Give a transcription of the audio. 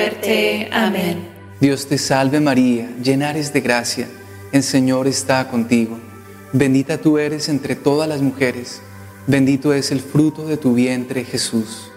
Amén. Dios te salve María, llena eres de gracia, el Señor está contigo. Bendita tú eres entre todas las mujeres, bendito es el fruto de tu vientre Jesús.